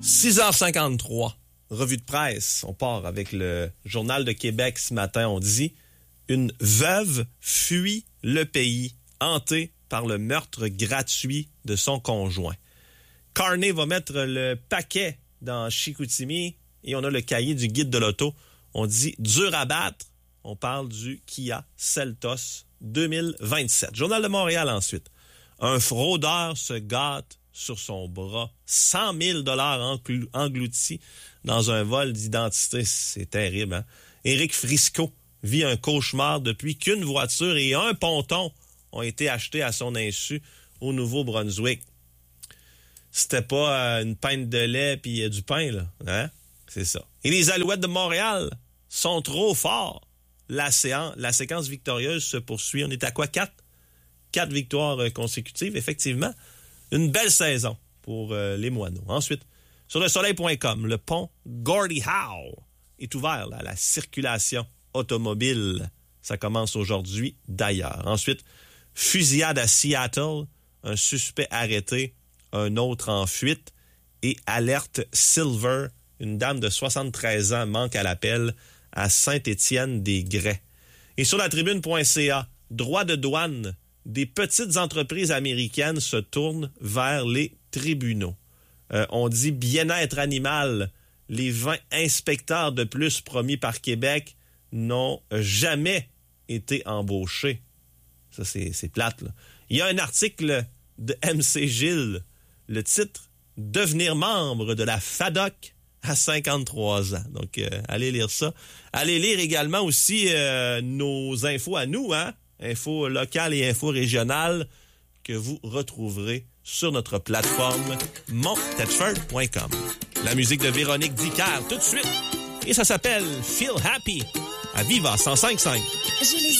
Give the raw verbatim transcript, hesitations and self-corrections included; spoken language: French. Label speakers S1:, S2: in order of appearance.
S1: six heures cinquante-trois, revue de presse. On part avec le Journal de Québec ce matin. On dit « Une veuve fuit le pays, hantée par le meurtre gratuit de son conjoint. » Carney va mettre le paquet dans Chicoutimi et on a le cahier du guide de l'auto. On dit « Dur à battre ». On parle du Kia Seltos deux mille vingt-sept. Journal de Montréal ensuite. Un fraudeur se gâte sur son bras. cent mille dollars engl- engloutis dans un vol d'identité. C'est terrible, hein? Éric Frisco vit un cauchemar depuis qu'une voiture et un ponton ont été achetés à son insu au Nouveau-Brunswick. C'était pas euh, une pinte de lait puis euh, du pain, là. Hein? C'est ça. Et les Alouettes de Montréal sont trop forts. La, séance, la séquence victorieuse se poursuit. On est à quoi? Quatre? Quatre victoires euh, consécutives, effectivement. Une belle saison pour euh, les Moineaux. Ensuite, sur le soleil point com, le pont Gordie Howe est ouvert là, à la circulation automobile. Ça commence aujourd'hui, d'ailleurs. Ensuite, fusillade à Seattle, un suspect arrêté, un autre en fuite. Et alerte Silver, une dame de soixante-treize ans manque à l'appel à Saint-Étienne-des-Grès. Et sur la tribune point c a, droit de douane, des petites entreprises américaines se tournent vers les tribunaux. Euh, on dit bien-être animal. Les vingt inspecteurs de plus promis par Québec n'ont jamais été embauchés. Ça, c'est, c'est plate, là. Il y a un article de M C Gilles. Le titre, « Devenir membre de la F A D O C à cinquante-trois ans. » Donc, euh, allez lire ça. Allez lire également aussi euh, nos infos à nous, hein? Infos locales et infos régionales que vous retrouverez sur notre plateforme mon tedford point com. La musique de Véronique Dicker tout de suite. Et ça s'appelle « Feel Happy » à Viva cent cinq virgule cinq.